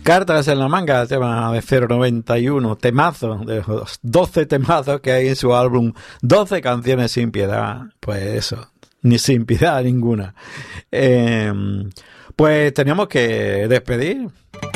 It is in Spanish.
Cartas en la manga, tema de 091, temazo, de los 12 temazos que hay en su álbum, 12 canciones sin piedad, pues eso, ni sin piedad ninguna. Pues teníamos que despedir.